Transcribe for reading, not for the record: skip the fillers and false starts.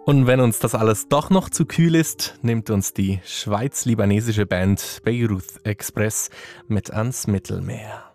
Und wenn uns das alles doch noch zu kühl ist, nimmt uns die schweiz-libanesische Band Beirut Express mit ans Mittelmeer.